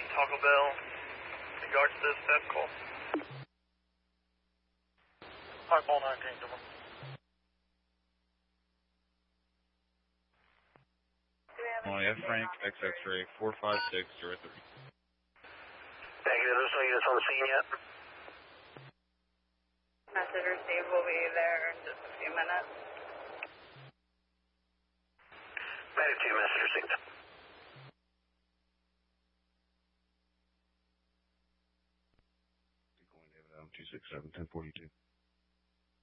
Taco Bell, regards to this theft call. Hi, call 19 to them. F Frank, XX-ray, 45603. Negative, there's no units on the scene yet. Message received, will be there in just a few minutes. Medic 2, message received. Going David Adam 267 1042.